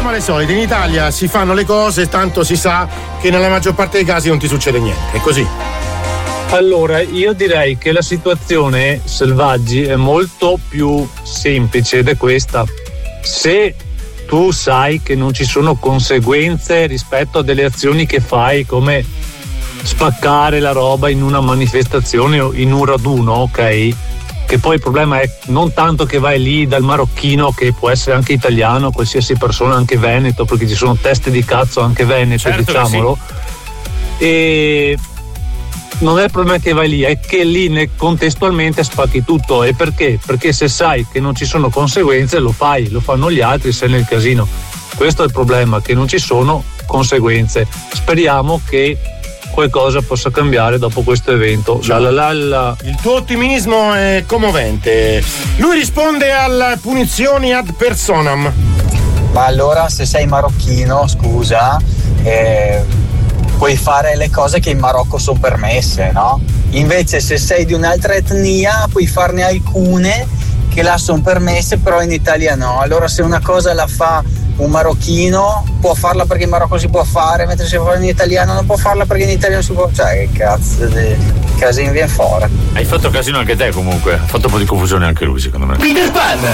alle solite, in Italia si fanno le cose, tanto si sa che nella maggior parte dei casi non ti succede niente, è così. Allora, io direi che la situazione, Selvaggi, è molto più semplice ed è questa. Se tu sai che non ci sono conseguenze rispetto a delle azioni che fai, come spaccare la roba in una manifestazione o in un raduno, ok? Che poi il problema è non tanto che vai lì dal marocchino, che può essere anche italiano, qualsiasi persona, anche veneto, perché ci sono teste di cazzo anche venete, certo, diciamolo. Sì. E non è il problema che vai lì, è che lì contestualmente spacchi tutto. E perché? Perché se sai che non ci sono conseguenze lo fai, lo fanno gli altri, sei nel casino. Questo è il problema, che non ci sono conseguenze. Speriamo che qualcosa possa cambiare dopo questo evento. Il tuo ottimismo è commovente. Lui risponde alle punizioni ad personam. Ma allora, se sei marocchino, scusa, puoi fare le cose che in Marocco sono permesse, no? Invece se sei di un'altra etnia puoi farne alcune che là sono permesse, però in Italia no. Allora se una cosa la fa un marocchino può farla perché in Marocco si può fare, mentre se fa in italiano non può farla perché in italiano si può. Cioè, che cazzo di casino viene fuori. Hai fatto casino anche te comunque, ha fatto un po' di confusione anche lui secondo me. Peter Pan!